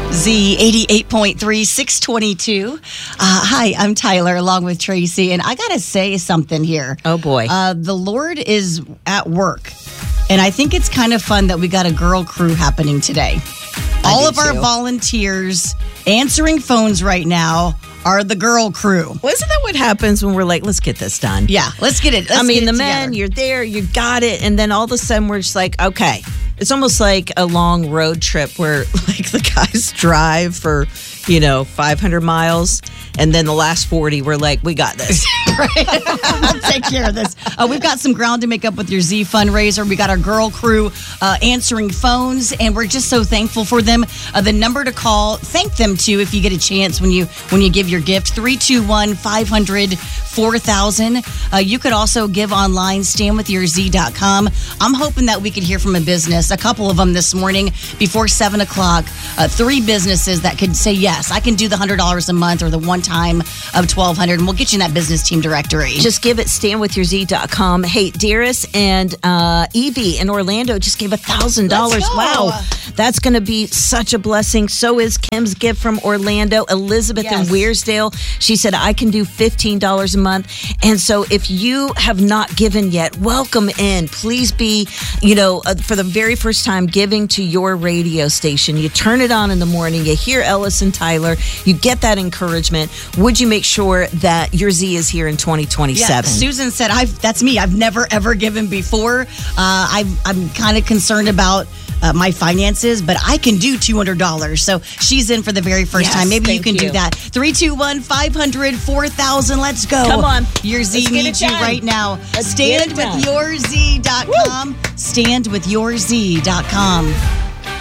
Z 88.3, 622. Hi, I'm Tyler along with Tracy, and I got to say something here. Oh, boy. The Lord is at work, and I think it's kind of fun that we got a girl crew happening today. All of our volunteers answering phones right now are the girl crew. Well, isn't that what happens when we're like, let's get this done? Yeah, let's get it. The men, you're there, you got it, and then all of a sudden we're just like, okay. It's almost like a long road trip where like the guys drive for, 500 miles. And then the last 40, we're like, we got this. Right. We'll take care of this. We've got some ground to make up with your Z fundraiser. We got our girl crew answering phones, and we're just so thankful for them. The number to call, thank them too if you get a chance when you give your gift, 321-500-4000. You could also give online, standwithyourz.com. I'm hoping that we could hear from a business, a couple of them this morning before 7 o'clock, 3 businesses that could say, yes, I can do the $100 a month or the one time of $1,200, and we'll get you in that business team directory. Just give it standwithyourz.com. Hey, Darius and Evie in Orlando just gave $1,000. Wow. That's going to be such a blessing. So is Kim's gift from Orlando. Elizabeth in Wearsdale. She said, I can do $15 a month. And so if you have not given yet, welcome in. Please be, for the very first time giving to your radio station. You turn it on in the morning. You hear Ellis and Tyler. You get that encouragement. Would you make sure that your Z is here in 2027? Yeah, Susan said, that's me. I've never, ever given before. I'm kind of concerned about my finances, but I can do $200. So she's in for the very first time. Maybe you can do that. 321-500-4000. Let's go. Come on. Your Z needs you right now. Standwithyourz.com. Standwithyourz.com.